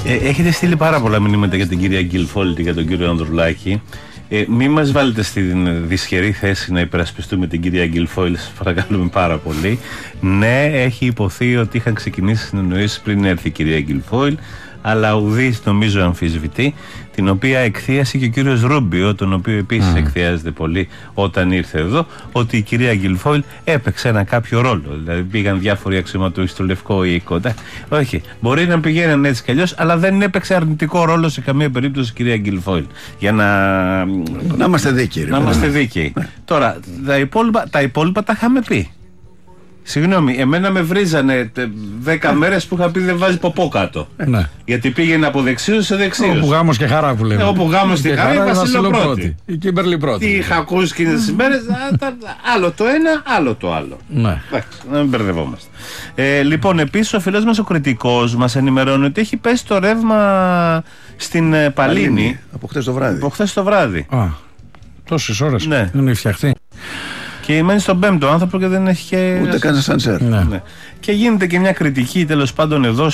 Έχετε στείλει πάρα πολλά μηνύματα για την κυρία Γκυλφόλη και για τον κύριο Ανδρουλάκη. Μην μας βάλετε στην δυσχερή θέση να υπερασπιστούμε την κυρία Γκυλφόλη, σας παρακαλούμε πάρα πολύ. Ναι, έχει υποθεί ότι είχαν ξεκινήσει συνεννοήσεις πριν έρθει η κυρία Γκυλφόλη, αλλά ουδής νομίζω αμφισβητεί, την οποία εκθίασε και ο κύριος Ρούμπιο, τον οποίο επίσης εκθιάζεται πολύ όταν ήρθε εδώ, ότι η κυρία Γκυλφόλ έπαιξε ένα κάποιο ρόλο. Δηλαδή πήγαν διάφοροι αξιωματούχοι στο Λευκό Οίκο. Όχι, μπορεί να πηγαίνουν έτσι κι αλλιώς, αλλά δεν έπαιξε αρνητικό ρόλο σε καμία περίπτωση η κυρία Γκυλφόλ. Για να είμαστε δίκαιοι. Να είμαστε δίκαιοι. Τώρα, τα υπόλοιπα τα είχαμε πει. Συγγνώμη, εμένα με βρίζανε 10 μέρες που είχα πει δεν βάζει ποπό κάτω. Ναι. Γιατί πήγαινε από δεξίους σε δεξίους. Όπου γάμος και χαρά που λέμε. Όπου γάμος και χαρά, η Βασιλοπρώτη. Η Κίμπερλι πρώτη. Τι είχα ακούσει εκείνες τις μέρες, άλλο το ένα, άλλο το άλλο. Ναι. Εντάξει, να μην μπερδευόμαστε. Λοιπόν, επίσης ο φίλος μας ο Κριτικός μας ενημερώνει ότι έχει πέσει το ρεύμα στην Παλίνη. Από χθες το βράδυ. Από χθες το βράδυ. Τόσες ώρες. Ναι. Δεν έχει φτιαχτεί. Και μένει στον 5ο άνθρωπο και δεν έχει και. Ούτε καν σανσέρ. Ναι. Και γίνεται και μια κριτική τέλος πάντων εδώ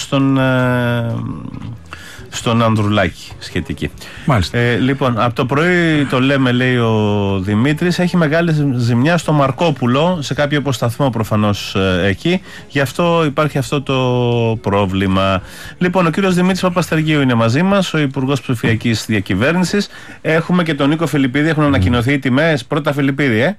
στον Ανδρουλάκη σχετική. Μάλιστα. Λοιπόν, από το πρωί το λέμε, λέει ο Δημήτρης, έχει μεγάλη ζημιά στο Μαρκόπουλο, σε κάποιο αποσταθμό προφανώς εκεί. Γι' αυτό υπάρχει αυτό το πρόβλημα. Λοιπόν, ο κύριος Δημήτρης Παπαστεργίου είναι μαζί μας, ο Υπουργός Ψηφιακής Διακυβέρνησης. Έχουμε και τον Νίκο Φιλιππίδη, έχουν ανακοινωθεί οι τιμές. Πρώτα Φιλιππίδη,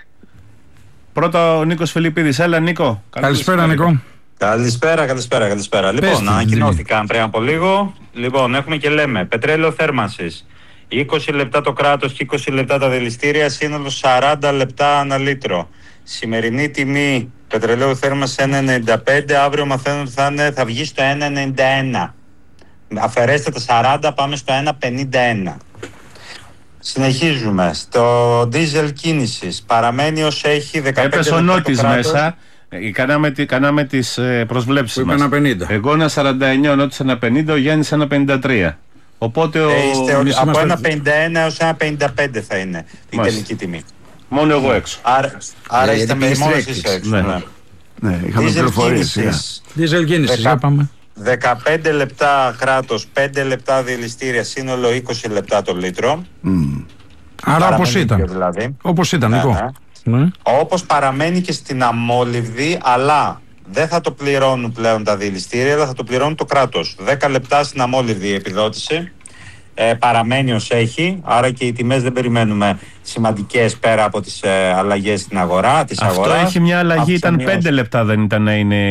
Πρώτα ο Νίκος Φιλιππίδης. Έλα, Νίκο. Καλησπέρα, Νίκο. Καλησπέρα. Λοιπόν, ανακοινώθηκαν πριν από λίγο. Λοιπόν, έχουμε και λέμε πετρέλαιο θέρμανσης 20 λεπτά το κράτος και 20 λεπτά τα δηληστήρια, σύνολο 40 λεπτά ανά λίτρο. Σημερινή τιμή πετρελαίου θέρμανσης 1,95, αύριο μαθαίνω ότι θα βγει στο 1,91. Αφαιρέστε τα 40, πάμε στο 1,51. Συνεχίζουμε. Στο ντίζελ κίνησης παραμένει ως έχει 15 έπεσε ο Νότης μέσα. Κάναμε τις προσβλέψεις μας. 1,50. Εγώ 1,49, ο Νότης 1,50, ο Γιάννης 1,53. Οπότε από 1,51 έως 1,55 θα είναι η τελική τιμή. Μόνο εγώ έξω. Άρα είστε μόνο εσείς έξω. Ναι, είχαμε πληροφορίες. Ντίζελ κίνησης, για πάμε. 15 λεπτά κράτος, 5 λεπτά δηληστήρια, σύνολο 20 λεπτά το λίτρο. Άρα όπως ήταν. Δηλαδή. Όπως ήταν, Νικό. Ναι. Όπως παραμένει και στην αμόλυβδη, αλλά δεν θα το πληρώνουν πλέον τα δηληστήρια, αλλά θα το πληρώνουν το κράτος. 10 λεπτά στην αμόλυβδη η επιδότηση. Παραμένει ως έχει, άρα και οι τιμές δεν περιμένουμε σημαντικές πέρα από τις αλλαγές στην αγορά. Αυτό έχει μια αλλαγή, ήταν 5 λεπτά, δεν ήταν να είναι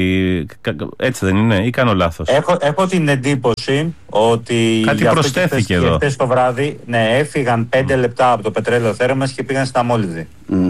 έτσι δεν είναι, ή κάνω λάθος? Έχω την εντύπωση ότι κάτι προσθέθηκε εδώ. Χθες το βράδυ, έφυγαν 5 λεπτά από το πετρέλαιο θέρμανσης και πήγαν στην αμόλυβδη.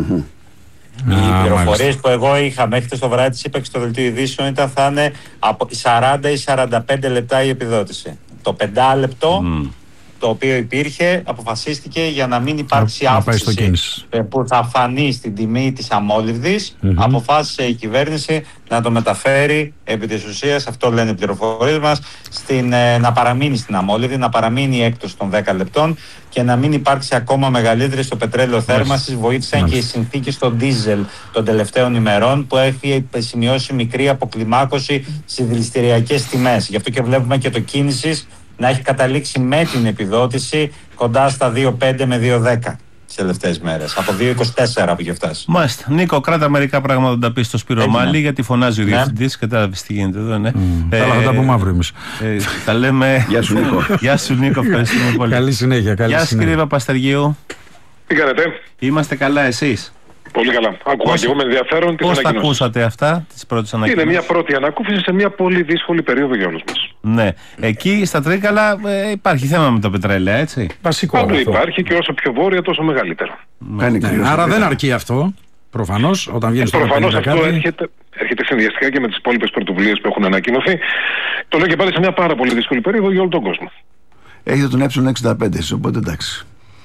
Οι πληροφορίες που εγώ είχα μέχρι το βράδυ, τις είπα και στο δελτίο ειδήσεων, ήταν θα είναι από 40 ή 45 λεπτά η επιδότηση. Το 5 λεπτό το οποίο υπήρχε αποφασίστηκε για να μην υπάρξει αύξηση που θα φανεί στην τιμή της αμόλυβδης. Αποφάσισε η κυβέρνηση να το μεταφέρει επί της ουσίας, αυτό λένε οι πληροφορίες μας, να παραμείνει στην αμόλυβδη, να παραμείνει έκτος των 10 λεπτών και να μην υπάρξει ακόμα μεγαλύτερη στο πετρέλαιο θέρμανσης. Βοήθησαν και οι συνθήκες στο ντίζελ των τελευταίων ημερών που έχει σημειώσει μικρή αποκλιμάκωση στις δηληστηριακές τιμές. Γι' αυτό και βλέπουμε και το κίνησης να έχει καταλήξει με την επιδότηση κοντά στα 2,5 με 2,10 τις τελευταίες μέρες. Από 2,24 που είχε φτάσει. Μάλιστα. Νίκο, κράτα μερικά πράγματα να τα πει στο Σπύρο Μάλι, γιατί φωνάζει ο διευθυντής. Κατάλαβες τι γίνεται εδώ, ναι. Θα τα πούμε αύριο εμείς. Τα λέμε. Γεια σου, Νίκο. Γεια σου, Νίκο, ευχαριστούμε πολύ. Καλή συνέχεια. Γεια σας, κύριε Παπαστεργίου. Τι κάνετε? Είμαστε καλά, εσείς? Πολύ καλά. Άκουγα και εγώ με ενδιαφέρον τις ανακοινώσεις. Πώς τα ακούσατε αυτά, τις πρώτες ανακοινώσεις? Είναι μια πρώτη ανακούφιση σε μια πολύ δύσκολη περίοδο για όλους μας. Ναι. Εκεί στα Τρίκαλα υπάρχει θέμα με τα πετρέλαια, έτσι. Βασικό. Παντού υπάρχει και όσο πιο βόρεια τόσο μεγαλύτερο. Άρα δεν αρκεί αυτό. Προφανώς, όταν βγαίνει στο προφανώς αυτό έρχεται συνδυαστικά και με τις υπόλοιπες πρωτοβουλίες που έχουν ανακοινωθεί. Το λέω και πάλι σε μια πάρα πολύ δύσκολη περίοδο για όλο τον κόσμο. Έχετε τον ε65, οπότε εντάξει.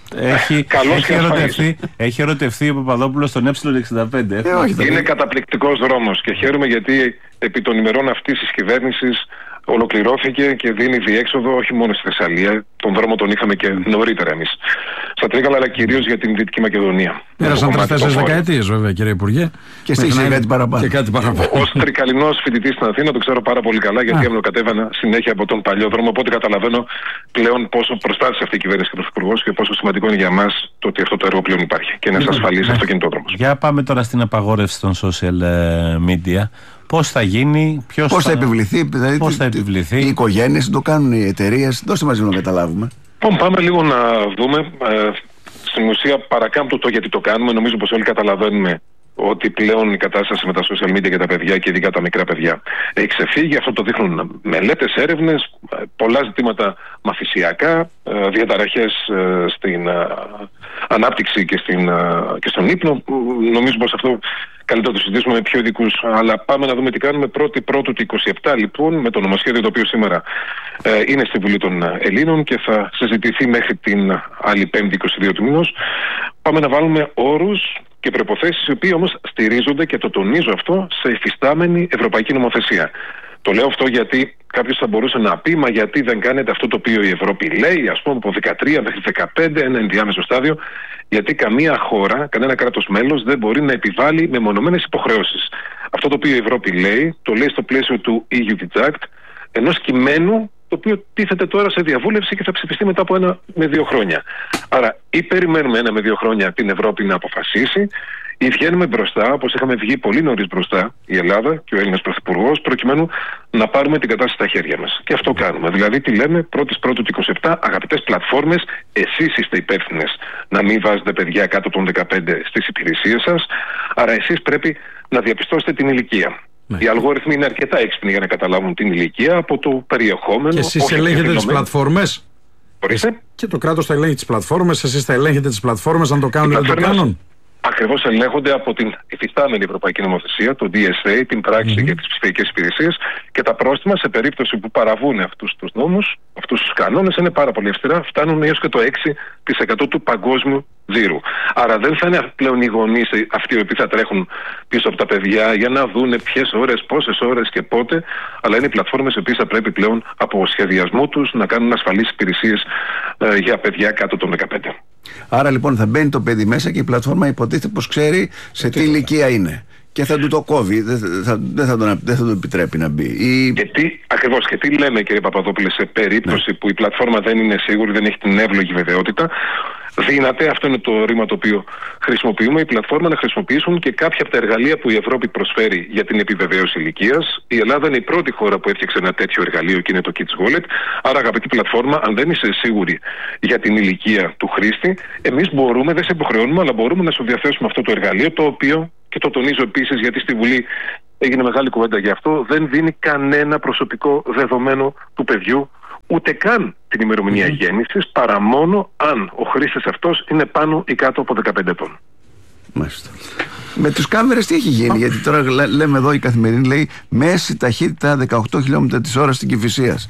Έχει ερωτευθεί ο Παπαδόπουλος στον ε65. Είναι καταπληκτικός δρόμος και χαίρομαι γιατί επί των ημερών αυτής της κυβέρνησης ολοκληρώθηκε και δίνει διέξοδο όχι μόνο στη Θεσσαλία, τον δρόμο τον είχαμε και νωρίτερα εμείς. στα Τρίκαλα, αλλά κυρίως για την Δυτική Μακεδονία. Πέρασαν 3-4 δεκαετίες, βέβαια, κύριε Υπουργέ. Και στήχησε κάτι παραπάνω. Ως τρικαλινός φοιτητής στην Αθήνα το ξέρω πάρα πολύ καλά, γιατί κατέβαινα συνέχεια από τον παλιό δρόμο. Οπότε καταλαβαίνω πλέον πόσο προστάτησε αυτή η κυβέρνηση και ο Πρωθυπουργός και πόσο σημαντικό είναι για μας το ότι αυτό το έργο πλέον υπάρχει και είναι ασφαλής αυτοκινητόδρομος. Για πάμε τώρα στην απαγόρευση των social media. Πώς θα γίνει, πώς θα επιβληθεί, δηλαδή οι οικογένειες το κάνουν, οι εταιρείες, δώστε μας να καταλάβουμε. Πάμε λίγο να δούμε. Στην ουσία παρακάμπτω το γιατί το κάνουμε. Νομίζω πως όλοι καταλαβαίνουμε ότι πλέον η κατάσταση με τα social media και τα παιδιά και ειδικά τα μικρά παιδιά έχει ξεφύγει. Αυτό το δείχνουν μελέτες, έρευνες, πολλά ζητήματα μαθησιακά, διαταραχές στην ανάπτυξη και στον ύπνο. Νομίζω πως αυτό καλύτερα το συζητήσουμε με πιο ειδικούς. Αλλά πάμε να δούμε τι κάνουμε. 1η Πρώτου του 27 λοιπόν, με το νομοσχέδιο το οποίο σήμερα είναι στη Βουλή των Ελλήνων και θα συζητηθεί μέχρι την άλλη 5η 22 του μήνος. Πάμε να βάλουμε όρους και προϋποθέσεις οι οποίοι όμως στηρίζονται, και το τονίζω αυτό, σε υφιστάμενη ευρωπαϊκή νομοθεσία. Το λέω αυτό γιατί κάποιος θα μπορούσε να πει, μα γιατί δεν κάνετε αυτό το οποίο η Ευρώπη λέει, ας πούμε από 13 μέχρι 15, ένα ενδιάμεσο στάδιο, γιατί καμία χώρα, κανένα κράτος μέλος δεν μπορεί να επιβάλλει μεμονωμένες υποχρεώσεις. Αυτό το οποίο η Ευρώπη λέει, το λέει στο πλαίσιο του EU Kids Act, ενός κειμένου το οποίο τίθεται τώρα σε διαβούλευση και θα ψηφιστεί μετά από 1 με 2 χρόνια. Άρα ή περιμένουμε 1 με 2 χρόνια την Ευρώπη να αποφασίσει, ή βγαίνουμε μπροστά, όπως είχαμε βγει πολύ νωρίς μπροστά η Ελλάδα και ο Έλληνας Πρωθυπουργός, προκειμένου να πάρουμε την κατάσταση στα χέρια μας. Και αυτό κάνουμε. Δηλαδή, τι λέμε, 1η Πρώτου του 27, αγαπητές πλατφόρμες, εσείς είστε υπεύθυνες να μην βάζετε παιδιά κάτω των 15 στις υπηρεσίες σας. Άρα, εσείς πρέπει να διαπιστώσετε την ηλικία. Ναι. Οι αλγόριθμοι είναι αρκετά έξυπνοι για να καταλάβουν την ηλικία από το περιεχόμενο. Και εσείς ελέγχετε τις πλατφόρμες. Ορίστε. Και το κράτος θα ελέγχει τις πλατφόρμες, εσείς θα ελέγχετε τις πλατφόρμες, αν το κάνουν ή δεν το κάνουν. Ακριβώς ελέγχονται από την υφιστάμενη ευρωπαϊκή νομοθεσία, το DSA, την πράξη για τις ψηφιακές υπηρεσίες, και τα πρόστιμα σε περίπτωση που παραβούν αυτούς τους νόμους, αυτούς τους κανόνες, είναι πάρα πολύ αυστηρά, φτάνουν έως και το 6% του παγκόσμιου τζίρου. Άρα δεν θα είναι πλέον οι γονείς αυτοί οι οποίοι θα τρέχουν πίσω από τα παιδιά για να δούνε ποιες ώρες, πόσες ώρες και πότε, αλλά είναι οι πλατφόρμες οι οποίες θα πρέπει πλέον από σχεδιασμό τους να κάνουν ασφαλείς υπηρεσίες για παιδιά κάτω των 15. Άρα λοιπόν θα μπαίνει το παιδί μέσα και η πλατφόρμα υποτίθεται πως ξέρει σε τι ηλικία είναι. Και θα του το κόβει, δεν θα το επιτρέπει να μπει. Ακριβώς, και τι λέμε, κύριε Παπαδόπουλε, σε περίπτωση που η πλατφόρμα δεν είναι σίγουρη, δεν έχει την εύλογη βεβαιότητα, δύναται, αυτό είναι το ρήμα το οποίο χρησιμοποιούμε, η πλατφόρμα να χρησιμοποιήσουν και κάποια από τα εργαλεία που η Ευρώπη προσφέρει για την επιβεβαίωση ηλικίας. Η Ελλάδα είναι η πρώτη χώρα που έφτιαξε ένα τέτοιο εργαλείο και είναι το Kids Wallet. Άρα, αγαπητή πλατφόρμα, αν δεν είσαι σίγουρη για την ηλικία του χρήστη, εμείς μπορούμε, δεν σε υποχρεώνουμε, αλλά μπορούμε να σου διαθέσουμε αυτό το εργαλείο, το οποίο, και το τονίζω επίσης γιατί στη Βουλή έγινε μεγάλη κουβέντα γι' αυτό, δεν δίνει κανένα προσωπικό δεδομένο του παιδιού, ούτε καν την ημερομηνία γέννησης, παρά μόνο αν ο χρήστης αυτός είναι πάνω ή κάτω από 15 ετών. Μάλιστα. Με τους κάμερες τι έχει γίνει, γιατί τώρα λέμε εδώ η Καθημερινή λέει μέση ταχύτητα 18 χιλιόμετρα της ώρας στην Κηφισίας.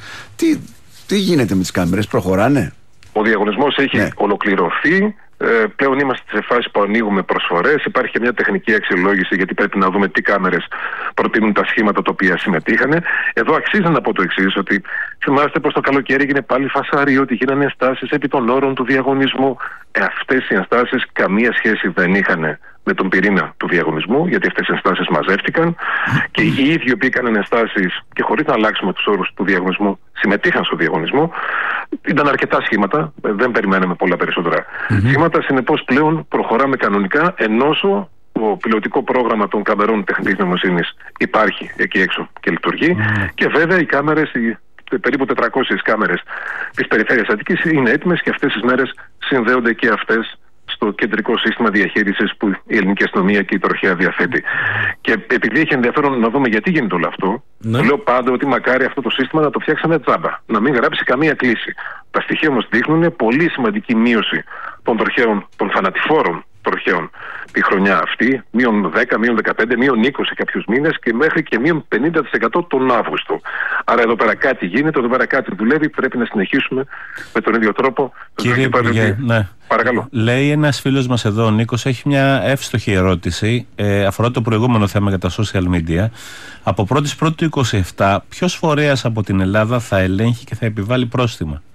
Τι γίνεται με τις κάμερες, προχωράνε? Ο διαγωνισμός έχει ολοκληρωθεί. Πλέον είμαστε σε φάση που ανοίγουμε προσφορές. Υπάρχει και μια τεχνική αξιολόγηση, γιατί πρέπει να δούμε τι κάμερες προτείνουν τα σχήματα τα οποία συμμετείχαν. Εδώ αξίζει να πω το εξής, ότι θυμάστε πως το καλοκαίρι έγινε πάλι φασαρίο, ότι γίνανε ενστάσεις επί των όρων του διαγωνισμού. Αυτές οι ενστάσεις καμία σχέση δεν είχαν με τον πυρήνα του διαγωνισμού, γιατί αυτές οι ενστάσεις μαζεύτηκαν και οι ίδιοι οι οποίοι έκαναν ενστάσεις και χωρίς να αλλάξουμε τους όρους του διαγωνισμού συμμετείχαν στο διαγωνισμό. Ήταν αρκετά σχήματα, δεν περιμέναμε πολλά περισσότερα σχήματα. Συνεπώς πλέον προχωράμε κανονικά, ενώ το πιλωτικό πρόγραμμα των καμερών τεχνητής νοημοσύνης υπάρχει εκεί έξω και λειτουργεί. Και βέβαια οι κάμερες, περίπου 400 κάμερες της περιφέρειας Αττικής είναι έτοιμες και αυτές τις μέρες συνδέονται και αυτές στο κεντρικό σύστημα διαχείρισης που η ελληνική αστυνομία και η τροχέα διαθέτει. Και επειδή έχει ενδιαφέρον να δούμε γιατί γίνεται όλο αυτό, λέω πάντα ότι μακάρι αυτό το σύστημα να το φτιάξαμε τζάμπα, να μην γράψει καμία κλίση. Τα στοιχεία όμως δείχνουν πολύ σημαντική μείωση των τροχαίων, των θανατηφόρων τροχαίων τη χρονιά αυτή, μείον 10, μείον 15, μείον 20 κάποιους μήνες και μέχρι και μείον 50% τον Αύγουστο. Άρα εδώ πέρα κάτι γίνεται, εδώ πέρα κάτι δουλεύει, πρέπει να συνεχίσουμε με τον ίδιο τρόπο. Κύριε Υπουργέ, ναι. Παρακαλώ. Λέει ένας φίλος μας εδώ, ο Νίκος, έχει μια εύστοχη ερώτηση, αφορά το προηγούμενο θέμα για τα social media. Από 1η Πρώτου 27, ποιος φορέας από την Ελλάδα θα ελέγχει και θα επιβάλλει πρόστιμα?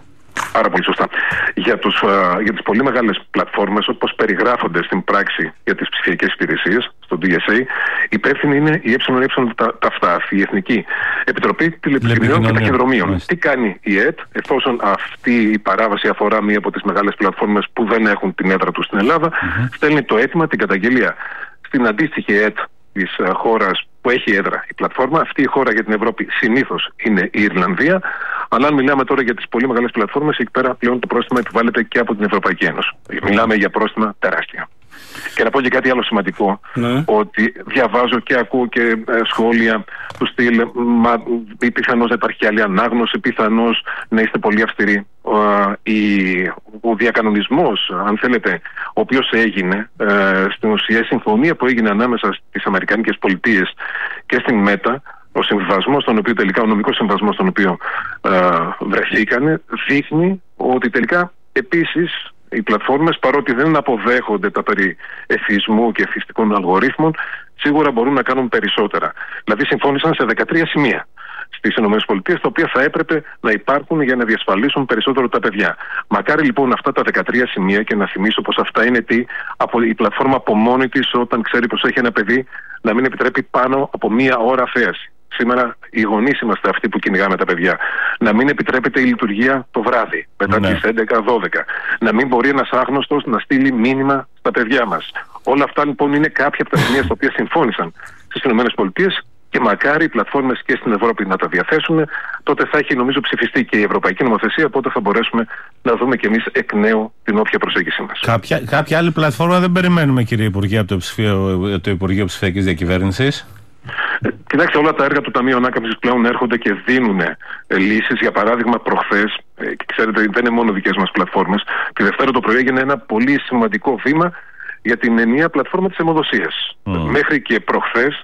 Πάρα πολύ σωστά. Για τις πολύ μεγάλες πλατφόρμες, όπως περιγράφονται στην πράξη για τις ψηφιακές υπηρεσίες, στο DSA, υπεύθυνη είναι η ΕΕ, η Εθνική Επιτροπή Τηλεπικοινωνιών και Ταχυδρομείων. Τι κάνει η ΕΕΤ, εφόσον αυτή η παράβαση αφορά μία από τις μεγάλες πλατφόρμες που δεν έχουν την έδρα τους στην Ελλάδα, στέλνει το αίτημα, την καταγγελία στην αντίστοιχη ΕΕΤ της χώρας που έχει έδρα η πλατφόρμα. Αυτή η χώρα για την Ευρώπη συνήθως είναι η Ιρλανδία, αλλά αν μιλάμε τώρα για τις πολύ μεγάλες πλατφόρμες, εκεί πέρα πλέον το πρόστιμα επιβάλλεται και από την Ευρωπαϊκή Ένωση. Μιλάμε για πρόστιμα τεράστια. Και να πω και κάτι άλλο σημαντικό, ότι διαβάζω και ακούω και σχόλια του στυλ, πιθανώς να υπάρχει και άλλη ανάγνωση, πιθανώς να είστε πολύ αυστηροί. Ο διακανονισμός, αν θέλετε, ο οποίος έγινε, στην ουσία η συμφωνία που έγινε ανάμεσα στις Αμερικανικές Πολιτείες και στην ΜΕΤΑ, ο συμβιβασμός τον οποίο τελικά, ο νομικός συμβιβασμός τον οποίο βρεθήκανε, δείχνει ότι τελικά επίσης οι πλατφόρμες, παρότι δεν αποδέχονται τα περί εθισμού και εθιστικών αλγορίθμων, σίγουρα μπορούν να κάνουν περισσότερα. Δηλαδή συμφώνησαν σε 13 σημεία στις ΗΠΑ, τα οποία θα έπρεπε να υπάρχουν για να διασφαλίσουν περισσότερο τα παιδιά. Μακάρι λοιπόν αυτά τα 13 σημεία, και να θυμίσω πως αυτά είναι η πλατφόρμα από μόνη της, όταν ξέρει πως έχει ένα παιδί, να μην επιτρέπει πάνω από 1 ώρα θέαση. Σήμερα οι γονείς είμαστε αυτοί που κυνηγάμε τα παιδιά. Να μην επιτρέπεται η λειτουργία το βράδυ, μετά τις 11-12. Να μην μπορεί ένας άγνωστος να στείλει μήνυμα στα παιδιά μας. Όλα αυτά λοιπόν είναι κάποια από τα σημεία στα οποία συμφώνησαν στις ΗΠΑ, και μακάρι οι πλατφόρμες και στην Ευρώπη να τα διαθέσουν. Τότε θα έχει, νομίζω, ψηφιστεί και η Ευρωπαϊκή Νομοθεσία, οπότε θα μπορέσουμε να δούμε κι εμείς εκ νέου την όποια προσέγγιση μας. Κάποια άλλη πλατφόρμα δεν περιμένουμε, κύριε Υπουργέ, από το Υπουργείο Ψηφιακής Διακυβέρνησης? Κοιτάξτε, όλα τα έργα του Ταμείου Ανάκαμψης πλέον έρχονται και δίνουν λύσεις. Για παράδειγμα, προχθές, και ξέρετε, δεν είναι μόνο δικές μας πλατφόρμες, τη Δευτέρα το πρωί έγινε ένα πολύ σημαντικό βήμα για την ενιαία πλατφόρμα της αιμοδοσίας. Μέχρι και προχθές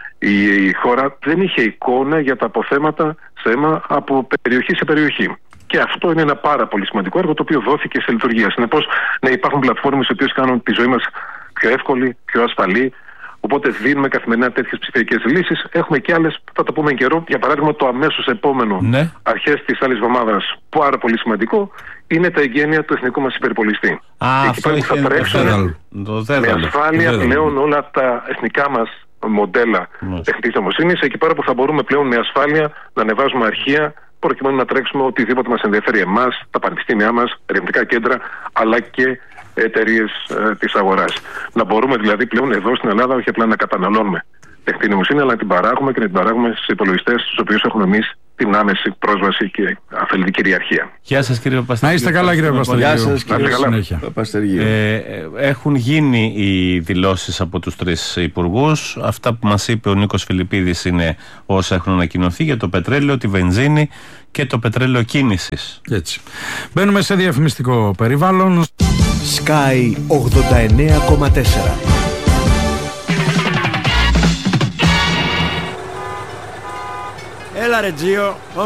η χώρα δεν είχε εικόνα για τα αποθέματα σε αίμα από περιοχή σε περιοχή. Και αυτό είναι ένα πάρα πολύ σημαντικό έργο, το οποίο δόθηκε σε λειτουργία. Συνεπώς, να υπάρχουν πλατφόρμες οι οποίες κάνουν τη ζωή μας πιο εύκολη, πιο ασφαλή. Οπότε δίνουμε καθημερινά τέτοιες ψηφιακές λύσεις. Έχουμε και άλλες, θα τα πούμε εν καιρό. Για παράδειγμα, το αμέσως επόμενο, αρχές της άλλης εβδομάδας, πάρα πολύ σημαντικό, είναι τα εγγένεια του εθνικού μας υπερπολιστή. Εκεί πέρα θα τρέξουν με ασφάλεια πλέον όλα τα εθνικά μας μοντέλα τεχνητής νοημοσύνης. Εκεί πέρα που θα μπορούμε πλέον με ασφάλεια να ανεβάζουμε αρχεία, προκειμένου να τρέξουμε οτιδήποτε μας ενδιαφέρει εμάς, τα πανεπιστήμια μας, ερευνητικά κέντρα, αλλά και εταιρείες της αγοράς. Να μπορούμε δηλαδή πλέον εδώ στην Ελλάδα όχι απλά να καταναλώνουμε τεχνητή νοημοσύνη, αλλά να την παράγουμε και να την παράγουμε στους υπολογιστές, στους οποίους έχουμε εμείς την άμεση πρόσβαση και αφελή κυριαρχία. Γεια σας, κύριε Παπαστεργίου. Να είστε καλά, κύριε Παπαστεργίου. Γεια σας, κύριε Παπαστεργίου. Έχουν γίνει οι δηλώσεις από τους 3 υπουργούς. Αυτά που μας είπε ο Νίκος Φιλιππίδης είναι όσα έχουν ανακοινωθεί για το πετρέλαιο, τη βενζίνη και το πετρέλαιο κίνησης. Έτσι. Μπαίνουμε σε διαφημιστικό περιβάλλον. Sky 89,4. Έλα ρε Τζίο.